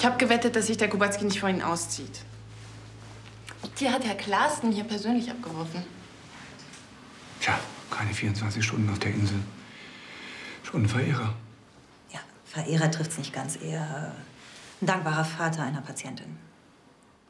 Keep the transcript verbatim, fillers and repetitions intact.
Ich habe gewettet, dass sich der Kubacki nicht vor Ihnen auszieht. Die hat Herr Klaassen hier persönlich abgeworfen. Tja, keine vierundzwanzig Stunden auf der Insel. Schon ein Verehrer. Ja, Verehrer trifft's nicht ganz. Eher ein dankbarer Vater einer Patientin.